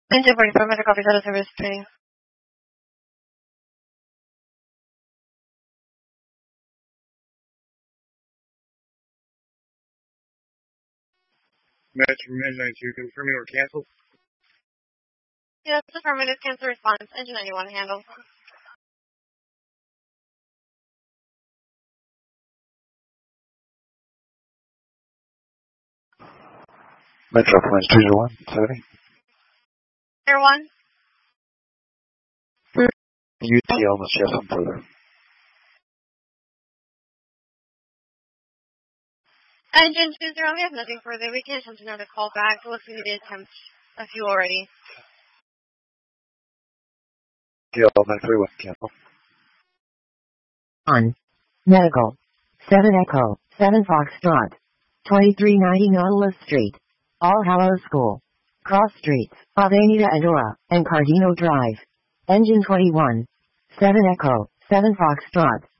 Engine 44, Metro copy, that is service training. Metro Engine 92, confirming or cancel. Yes, affirmative, cancel response. Engine 91 handle. Metro Plains 201, 70. Air 1. UTL must have some further. Engine 20, we have nothing further. We can't attempt another call back. Looks like we did attempt a few already. UTL 931, cancel. On. Medical. 7 Echo, 7 Foxtrot. 2390 Nautilus Street. All Hallows School. Cross Streets, Avenida Adora, and Cardino Drive. Engine 21. 7 Echo, 7 Foxtrot.